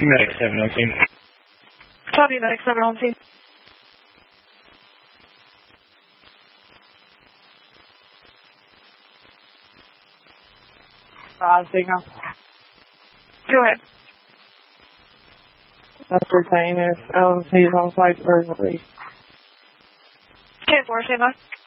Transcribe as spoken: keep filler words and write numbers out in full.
Medic seven on team. Copy, Medic seven on team. Uh, signal. Go ahead. Ascertain if L M C is on site urgently. ten four, stand by.